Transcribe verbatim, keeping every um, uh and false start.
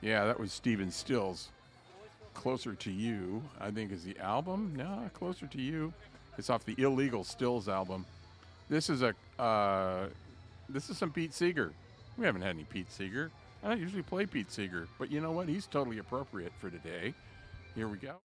Yeah, that was Stephen Stills. Closer to You, I think, is the album. No, Closer to You. It's off the Illegal Stills album. This is a uh, this is some Pete Seeger. We haven't had any Pete Seeger. I don't usually play Pete Seeger, but you know what? He's totally appropriate for today. Here we go.